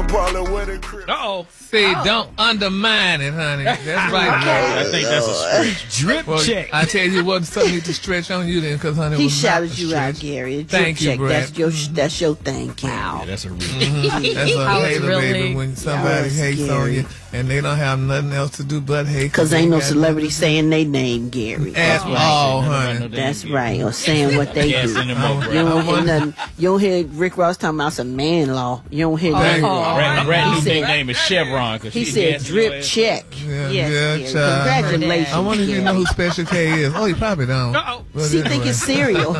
Ballin' with a crib. Uh-oh. See, don't undermine it, honey. That's right. I think that's a stretch. Drip check. I tell you what, something need to stretch on you then, because, honey, He it was not shouted a you stretch. out, Gary. A drip Thank you, check. Brad. That's your thing, Gary. Yeah, that's a real. That's a hater, really? baby, when somebody Yes, hates Gary. on you and they don't have nothing else to do but hate. Because they ain't no got celebrity nothing saying they name, Gary. at all, honey. That's right. Or saying what they Yes, do. in the mouth, You don't hear nothing. You don't hear Rick Ross talking about some man-law. You don't hear nothing. Brad He new said- nickname is Chevron. Cause He she said gassed drip your ass. check. Yeah, Yes, Gary. child. Congratulations. I wonder if you Gary. know who Special K is. Oh, you probably don't. But She think it's cereal.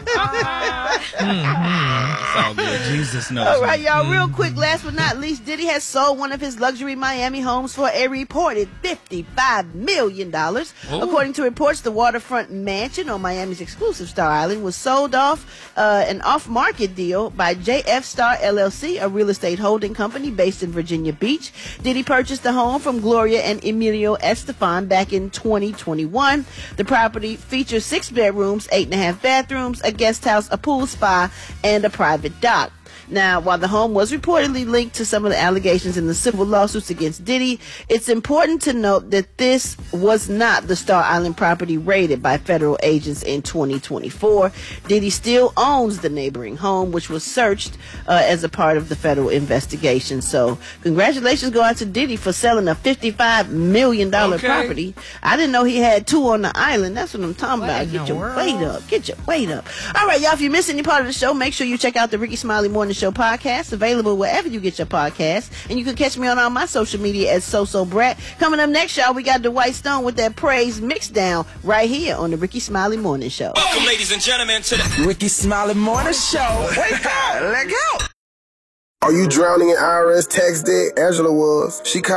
It's all good. Jesus knows. All right, y'all. Real quick, last but not least, Diddy has sold one of his luxury Miami homes for a reported $55 million. According to reports, the waterfront mansion on Miami's exclusive Star Island was sold off an off-market deal by JF Star LLC, a real estate holding company based in Virginia Beach. Diddy purchased the home from Gloria and Emilio Estefan back in 2021. The property features 6 bedrooms, 8.5 bathrooms, a guest house, a pool, spa, and a private dock. Now, while the home was reportedly linked to some of the allegations in the civil lawsuits against Diddy, it's important to note that this was not the Star Island property raided by federal agents in 2024. Diddy still owns the neighboring home, which was searched as a part of the federal investigation. So, congratulations go out to Diddy for selling a $55 million property. I didn't know he had 2 on the island. That's what I'm talking about. Get your weight up. Get your weight up. All right, y'all, if you missed any part of the show, make sure you check out the Ricky Smiley Morning Show podcast, available wherever you get your podcasts. And you can catch me on all my social media at So Brat. Coming up next, y'all, we got Dwight Stone with that praise mix down right here on the Ricky Smiley Morning Show. Welcome, ladies and gentlemen, to the Ricky Smiley Morning Show. Wake up. Let go. Are you drowning in IRS tax debt? Angela was. She called